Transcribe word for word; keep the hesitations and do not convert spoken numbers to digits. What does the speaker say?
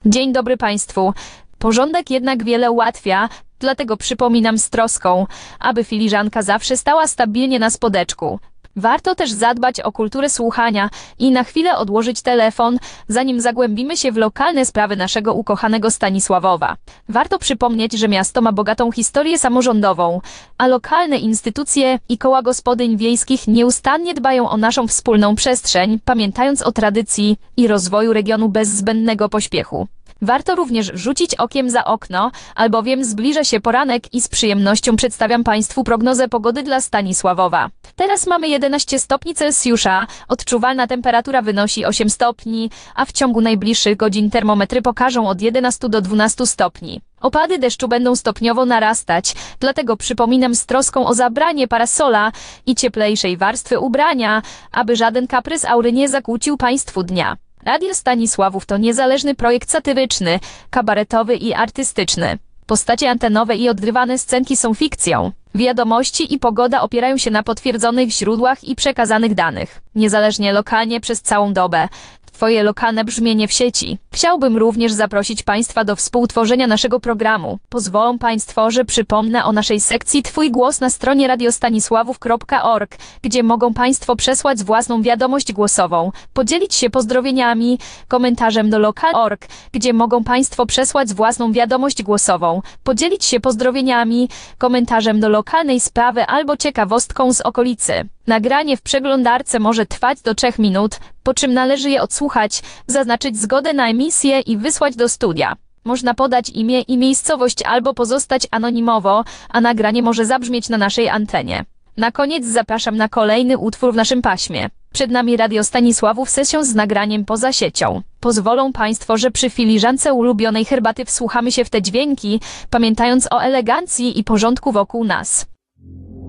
Dzień dobry Państwu. Porządek jednak wiele ułatwia, dlatego przypominam z troską, aby filiżanka zawsze stała stabilnie na spodeczku. Warto też zadbać o kulturę słuchania i na chwilę odłożyć telefon, zanim zagłębimy się w lokalne sprawy naszego ukochanego Stanisławowa. Warto przypomnieć, że miasto ma bogatą historię samorządową, a lokalne instytucje i koła gospodyń wiejskich nieustannie dbają o naszą wspólną przestrzeń, pamiętając o tradycji i rozwoju regionu bez zbędnego pośpiechu. Warto również rzucić okiem za okno, albowiem zbliża się poranek i z przyjemnością przedstawiam Państwu prognozę pogody dla Stanisławowa. Teraz mamy jedenaście stopni Celsjusza, odczuwalna temperatura wynosi osiem stopni, a w ciągu najbliższych godzin termometry pokażą od jedenastu do dwunastu stopni. Opady deszczu będą stopniowo narastać, dlatego przypominam z troską o zabranie parasola i cieplejszej warstwy ubrania, aby żaden kaprys aury nie zakłócił Państwu dnia. Radio Stanisławów to niezależny projekt satyryczny, kabaretowy i artystyczny. Postacie antenowe i odgrywane scenki są fikcją. Wiadomości i pogoda opierają się na potwierdzonych źródłach i przekazanych danych, niezależnie lokalnie przez całą dobę. Twoje lokalne brzmienie w sieci. Chciałbym również zaprosić Państwa do współtworzenia naszego programu. Pozwolą Państwo, że przypomnę o naszej sekcji Twój głos na stronie radio stanisławów kropka org, gdzie mogą Państwo przesłać własną wiadomość głosową, podzielić się pozdrowieniami, komentarzem do lokal kropka org, gdzie mogą Państwo przesłać własną wiadomość głosową, podzielić się pozdrowieniami, komentarzem do lokalnej sprawy albo ciekawostką z okolicy. Nagranie w przeglądarce może trwać do trzech minut, po czym należy je odsłuchać, zaznaczyć zgodę na emisję i wysłać do studia. Można podać imię i miejscowość albo pozostać anonimowo, a nagranie może zabrzmieć na naszej antenie. Na koniec zapraszam na kolejny utwór w naszym paśmie. Przed nami Radio Stanisławów sesją z nagraniem poza siecią. Pozwolą Państwo, że przy filiżance ulubionej herbaty wsłuchamy się w te dźwięki, pamiętając o elegancji i porządku wokół nas.